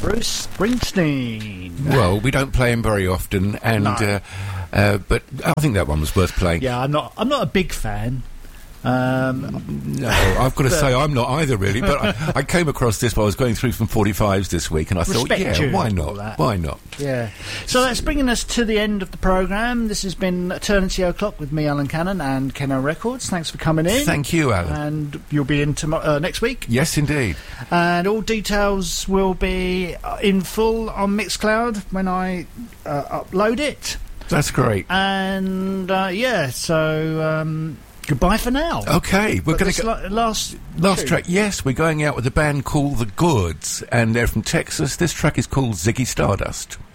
Bruce Springsteen. Well, we don't play him very often, and No. but I think that one was worth playing. Yeah, I'm not a big fan. No, I've got to say I'm not either, really. But I came across this while I was going through from 45s this week, and I thought, Respect yeah, you why and all not? that. Why not? Yeah. So that's bringing us to the end of the programme. This has been Eternity O'Clock with me, Alan Cannon, and Kenno Records. Thanks for coming in. Thank you, Alan. And you'll be in next week. Yes, indeed. And all details will be in full on Mixcloud when I upload it. That's great. And so goodbye for now. Okay, we're going to go. Last Track. Yes, we're going out with a band called The Goods, and they're from Texas. This track is called Ziggy Stardust.